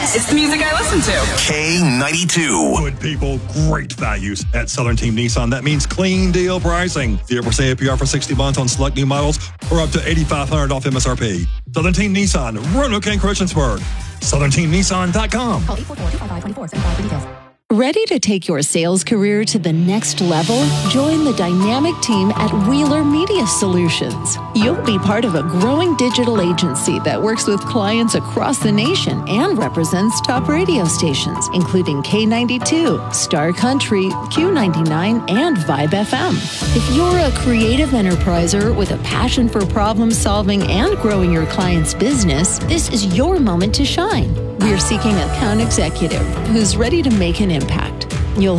It's the music I listen to. K92. Good people, great values at Southern Team Nissan. That means clean deal pricing. 0% APR for 60 months on select new models or up to $8,500 off MSRP. Southern Team Nissan, Roanoke and Christiansburg. SouthernTeamNissan.com. Call 844-255-2475 for details. Ready to take your sales career to the next level? Join the dynamic team at Wheeler Media Solutions. You'll be part of a growing digital agency that works with clients across the nation and represents top radio stations, including K92, Star Country, Q99, and Vibe FM. If you're a creative enterpriser with a passion for problem solving and growing your client's business, this is your moment to shine. We're seeking an account executive who's ready to make an impact.